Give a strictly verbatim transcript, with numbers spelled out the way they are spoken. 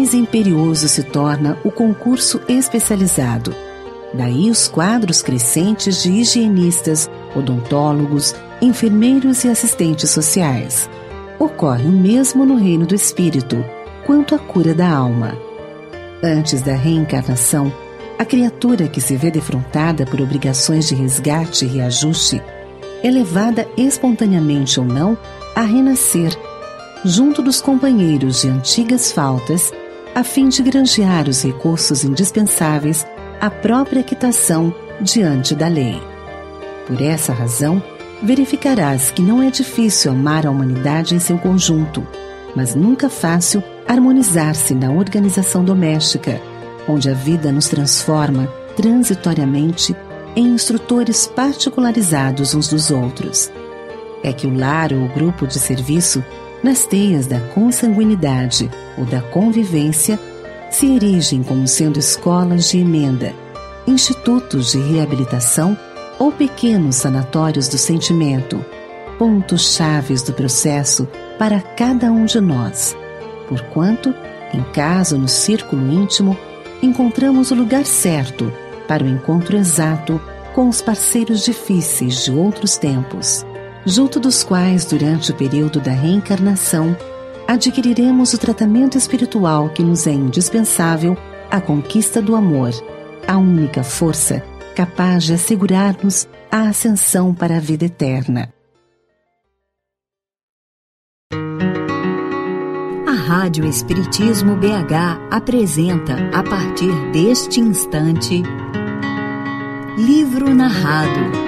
mais imperioso se torna o concurso especializado. Daí os quadros crescentes de higienistas, odontólogos, enfermeiros e assistentes sociais. Ocorre o mesmo no reino do espírito, quanto à cura da alma. Antes da reencarnação, a criatura que se vê defrontada por obrigações de resgate e reajuste é levada espontaneamente ou não a renascer, junto dos companheiros de antigas faltas, a fim de granjear os recursos indispensáveis à própria quitação diante da lei. Por essa razão, verificarás que não é difícil amar a humanidade em seu conjunto, mas nunca fácil harmonizar-se na organização doméstica, onde a vida nos transforma transitoriamente em instrutores particularizados uns dos outros. É que o lar ou o grupo de serviço, nas teias da consanguinidade ou da convivência, se erigem como sendo escolas de emenda, institutos de reabilitação ou pequenos sanatórios do sentimento, pontos chaves do processo para cada um de nós, porquanto, em casa ou no círculo íntimo, encontramos o lugar certo para o encontro exato com os parceiros difíceis de outros tempos, junto dos quais, durante o período da reencarnação, adquiriremos o tratamento espiritual que nos é indispensável à conquista do amor, a única força capaz de assegurar-nos a ascensão para a vida eterna. A Rádio Espiritismo B H apresenta, a partir deste instante, Livro Narrado.